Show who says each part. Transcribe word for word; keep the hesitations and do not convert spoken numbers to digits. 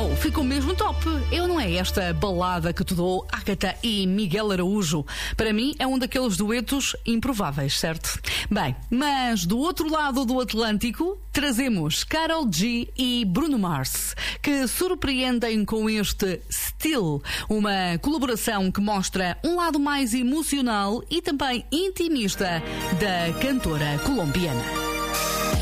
Speaker 1: Uau, ficou mesmo top. Eu não é esta balada que te dou, Ágata e Miguel Araújo. Para mim é um daqueles duetos improváveis, certo? Bem, mas do outro lado do Atlântico trazemos Karol G e Bruno Mars, que surpreendem com este Still, uma colaboração que mostra um lado mais emocional e também intimista da cantora colombiana.